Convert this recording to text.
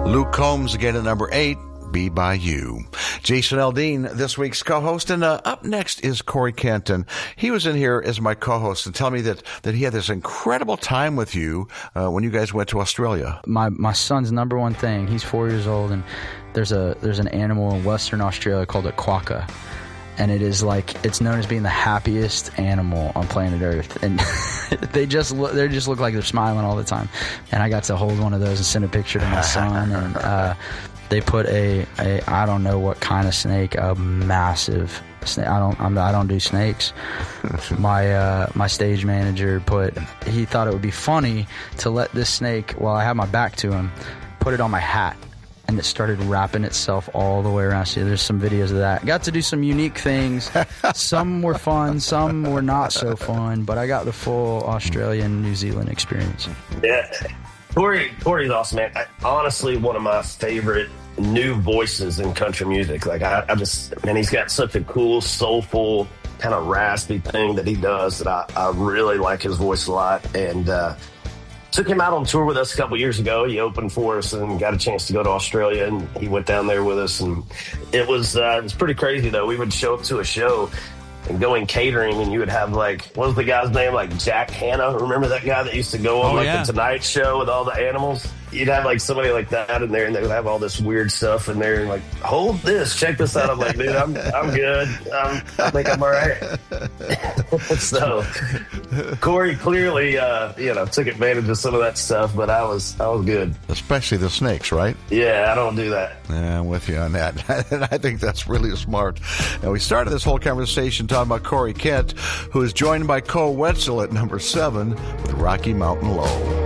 Luke Combs again at number 8. Be By You. Jason Aldean, this week's co-host. And up next is Corey Kent. And he was in here as my co-host to tell me that he had this incredible time with you when you guys went to Australia. My son's number one thing, he's 4 years old, and there's an animal in Western Australia called a quokka. And it's known as being the happiest animal on planet Earth. And they just look like they're smiling all the time. And I got to hold one of those and send a picture to my son. And they put I don't know what kind of snake, a massive snake. I don't do snakes. My stage manager he thought it would be funny to let this snake, while I have my back to him, put it on my hat. And it started wrapping itself all the way around. So there's some videos of that. Got to do some unique things. Some were fun, some were not so fun. But I got the full Australian, New Zealand experience. Yeah, Corey's awesome, man. Honestly, one of my favorite new voices in country music. Like he's got such a cool, soulful, kind of raspy thing that he does that I really like his voice a lot. And took him out on tour with us a couple years ago. He opened for us and got a chance to go to Australia, and he went down there with us. And it was pretty crazy, though. We would show up to a show and go in catering, and you would have, like, what was the guy's name? Like Jack Hanna. Remember that guy that used to go on the Tonight Show with all the animals? You'd have like somebody like that in there, and they would have all this weird stuff in there, and like, hold this, check this out. I'm like, dude, I'm good. I think I'm all right. So Corey clearly, took advantage of some of that stuff, but I was good. Especially the snakes, right? Yeah, I don't do that. Yeah, I'm with you on that. And I think that's really smart. Now, we started this whole conversation talking about Corey Kent, who is joined by Cole Wetzel at number 7 with Rocky Mountain Low.